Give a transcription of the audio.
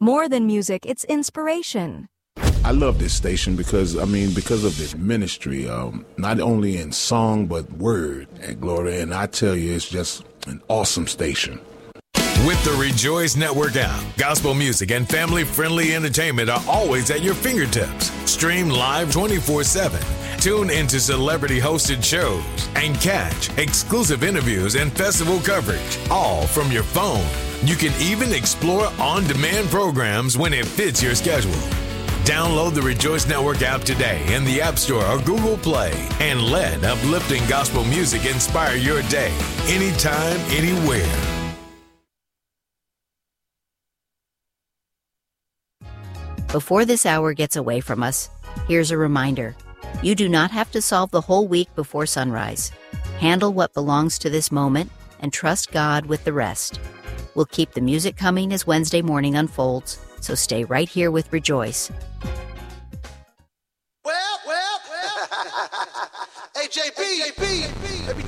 More than music, it's inspiration. I love this station because of the ministry, not only in song, but word at Gloria. And I tell you, it's just an awesome station. With the Rejoice Network app, gospel music and family-friendly entertainment are always at your fingertips. Stream live 24/7. Tune into celebrity-hosted shows and catch exclusive interviews and festival coverage, all from your phone. You can even explore on-demand programs when it fits your schedule. Download the Rejoice Network app today in the App Store or Google Play and let uplifting gospel music inspire your day, anytime, anywhere. Before this hour gets away from us, here's a reminder. You do not have to solve the whole week before sunrise. Handle what belongs to this moment and trust God with the rest. We'll keep the music coming as Wednesday morning unfolds, so stay right here with Rejoice. Well. Hey, JP.